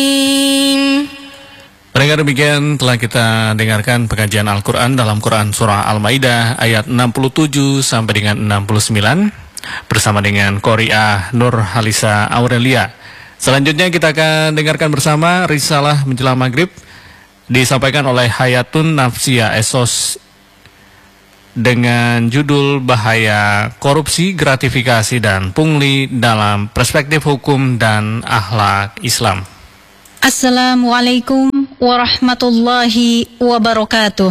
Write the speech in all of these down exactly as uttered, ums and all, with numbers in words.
Pendengar, demikian telah kita dengarkan pengajian Al-Quran dalam Quran Surah Al-Maidah ayat enam puluh tujuh sampai dengan enam puluh sembilan bersama dengan Qori'ah Nur Halisa Aurelia. Selanjutnya kita akan dengarkan bersama Risalah Menjelang Maghrib disampaikan oleh Hayatun Nafsiyah Esos dengan judul Bahaya Korupsi, Gratifikasi, dan Pungli dalam Perspektif Hukum dan Akhlak Islam. Assalamualaikum warahmatullahi wabarakatuh.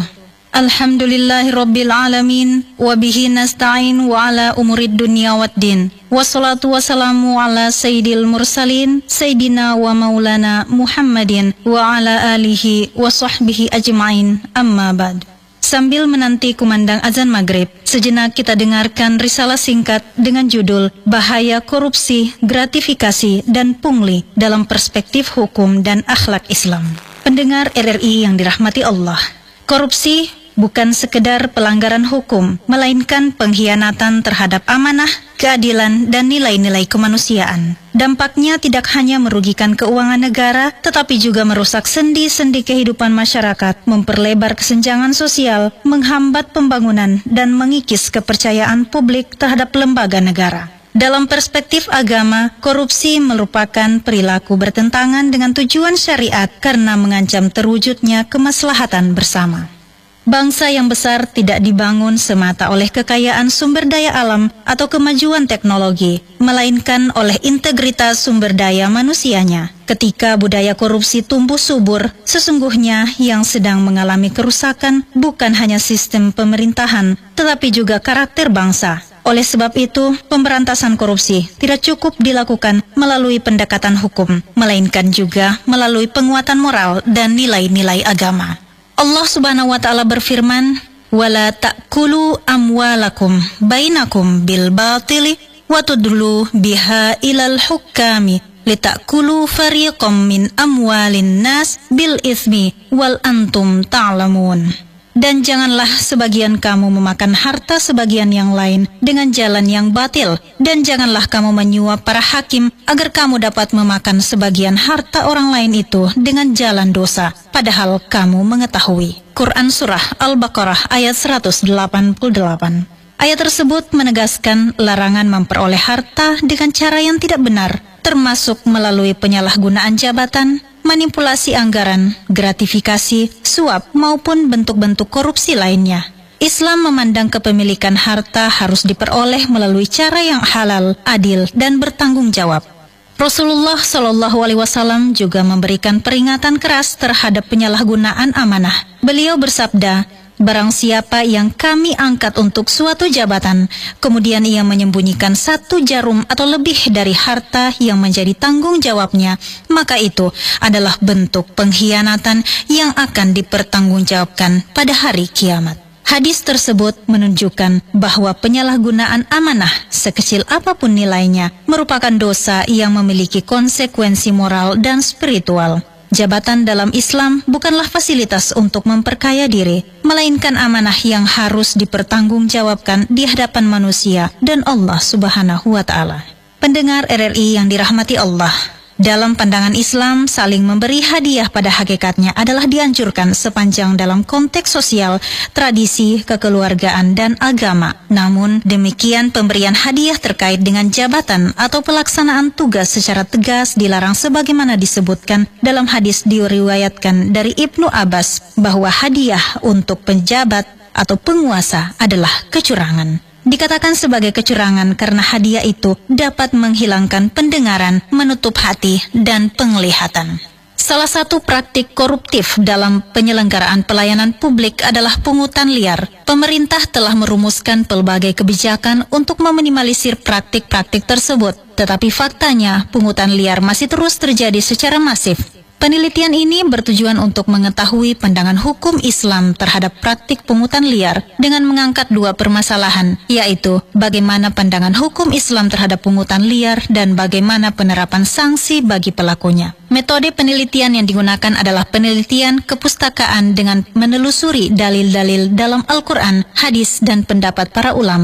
Alhamdulillahirabbil alamin wa bihi nasta'in wa ala umurid dunya waddin. Wassalatu wassalamu ala sayyidil mursalin sayyidina wa maulana Muhammadin wa ala alihi wa sahbihi ajma'in. Amma ba'd. Sambil menanti kumandang azan maghrib, sejenak kita dengarkan risalah singkat dengan judul Bahaya Korupsi, Gratifikasi, dan Pungli dalam Perspektif Hukum dan Akhlak Islam. Pendengar R R I yang dirahmati Allah, korupsi bukan sekedar pelanggaran hukum, melainkan pengkhianatan terhadap amanah, keadilan, dan nilai-nilai kemanusiaan. Dampaknya tidak hanya merugikan keuangan negara, tetapi juga merusak sendi-sendi kehidupan masyarakat, memperlebar kesenjangan sosial, menghambat pembangunan, dan mengikis kepercayaan publik terhadap lembaga negara. Dalam perspektif agama, korupsi merupakan perilaku bertentangan dengan tujuan syariat karena mengancam terwujudnya kemaslahatan bersama. Bangsa yang besar tidak dibangun semata oleh kekayaan sumber daya alam atau kemajuan teknologi, melainkan oleh integritas sumber daya manusianya. Ketika budaya korupsi tumbuh subur, sesungguhnya yang sedang mengalami kerusakan bukan hanya sistem pemerintahan, tetapi juga karakter bangsa. Oleh sebab itu, pemberantasan korupsi tidak cukup dilakukan melalui pendekatan hukum, melainkan juga melalui penguatan moral dan nilai-nilai agama. Allah Subhanahu wa taala berfirman, "Wala ta'kulu amwalakum bainakum bil batili wa tudlu biha ilal hukami litakulu fariqam min amwalin nas bil ismi wal antum ta'lamun." Dan janganlah sebagian kamu memakan harta sebagian yang lain dengan jalan yang batil, dan janganlah kamu menyuap para hakim agar kamu dapat memakan sebagian harta orang lain itu dengan jalan dosa, padahal kamu mengetahui. Quran Surah Al-Baqarah ayat seratus delapan puluh delapan. Ayat tersebut menegaskan larangan memperoleh harta dengan cara yang tidak benar, termasuk melalui penyalahgunaan jabatan, manipulasi anggaran, gratifikasi, suap, maupun bentuk-bentuk korupsi lainnya. Islam memandang kepemilikan harta harus diperoleh melalui cara yang halal, adil, dan bertanggung jawab. Rasulullah Shallallahu Alaihi Wasallam juga memberikan peringatan keras terhadap penyalahgunaan amanah. Beliau bersabda, "Barang siapa yang kami angkat untuk suatu jabatan, kemudian ia menyembunyikan satu jarum atau lebih dari harta yang menjadi tanggung jawabnya, maka itu adalah bentuk pengkhianatan yang akan dipertanggungjawabkan pada hari kiamat." Hadis tersebut menunjukkan bahwa penyalahgunaan amanah, sekecil apapun nilainya, merupakan dosa yang memiliki konsekuensi moral dan spiritual. Jabatan dalam Islam bukanlah fasilitas untuk memperkaya diri, melainkan amanah yang harus dipertanggungjawabkan di hadapan manusia dan Allah Subhanahu wa taala. Pendengar R R I yang dirahmati Allah, dalam pandangan Islam, saling memberi hadiah pada hakikatnya adalah dianjurkan sepanjang dalam konteks sosial, tradisi, kekeluargaan, dan agama. Namun, demikian pemberian hadiah terkait dengan jabatan atau pelaksanaan tugas secara tegas dilarang sebagaimana disebutkan dalam hadis diriwayatkan dari Ibnu Abbas bahwa hadiah untuk penjabat atau penguasa adalah kecurangan. Dikatakan sebagai kecurangan karena hadiah itu dapat menghilangkan pendengaran, menutup hati, dan penglihatan. Salah satu praktik koruptif dalam penyelenggaraan pelayanan publik adalah pungutan liar. Pemerintah telah merumuskan pelbagai kebijakan untuk meminimalisir praktik-praktik tersebut, tetapi faktanya pungutan liar masih terus terjadi secara masif. Penelitian ini bertujuan untuk mengetahui pandangan hukum Islam terhadap praktik pungutan liar dengan mengangkat dua permasalahan, yaitu bagaimana pandangan hukum Islam terhadap pungutan liar dan bagaimana penerapan sanksi bagi pelakunya. Metode penelitian yang digunakan adalah penelitian kepustakaan dengan menelusuri dalil-dalil dalam Al-Quran, hadis, dan pendapat para ulama.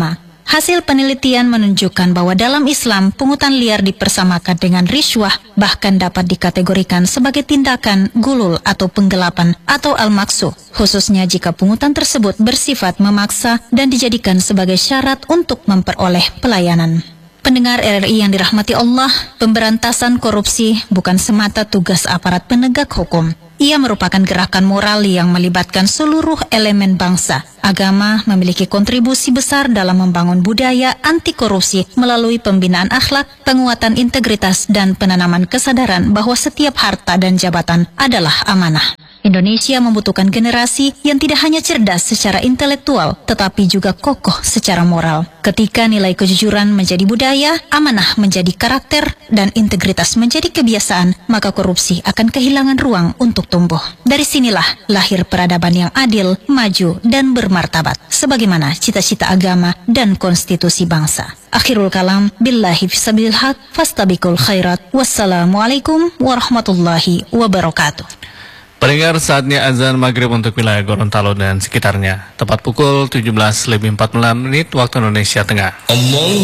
Hasil penelitian menunjukkan bahwa dalam Islam, pungutan liar dipersamakan dengan riswah, bahkan dapat dikategorikan sebagai tindakan gulul atau penggelapan atau al-maksuh, khususnya jika pungutan tersebut bersifat memaksa dan dijadikan sebagai syarat untuk memperoleh pelayanan. Pendengar R R I yang dirahmati Allah, pemberantasan korupsi bukan semata tugas aparat penegak hukum. Ia merupakan gerakan moral yang melibatkan seluruh elemen bangsa. Agama memiliki kontribusi besar dalam membangun budaya anti korupsi melalui pembinaan akhlak, penguatan integritas, dan penanaman kesadaran bahwa setiap harta dan jabatan adalah amanah. Indonesia membutuhkan generasi yang tidak hanya cerdas secara intelektual, tetapi juga kokoh secara moral. Ketika nilai kejujuran menjadi budaya, amanah menjadi karakter, dan integritas menjadi kebiasaan, maka korupsi akan kehilangan ruang untuk tumbuh. Dari sinilah lahir peradaban yang adil, maju, dan bermartabat, sebagaimana cita-cita agama dan konstitusi bangsa. Akhirul kalam, billahi fisabilil haq, fastabiqul khairat. Wassalamualaikum warahmatullahi wabarakatuh. Pendengar, saatnya azan maghrib untuk wilayah Gorontalo dan sekitarnya. Tepat pukul tujuh belas lebih empat puluh enam menit waktu Indonesia Tengah. Allah